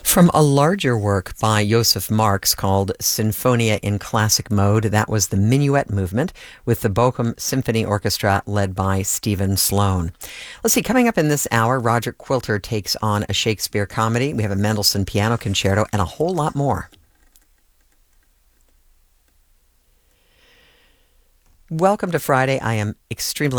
From a larger work by Joseph Marx called Sinfonia in Classic Mode, that was the Minuet Movement with the Bochum Symphony Orchestra led by Stephen Sloan. Let's see, coming up in this hour, Roger Quilter takes on a Shakespeare comedy. We have a Mendelssohn Piano Concerto and a whole lot more. Welcome to Friday. I am extremely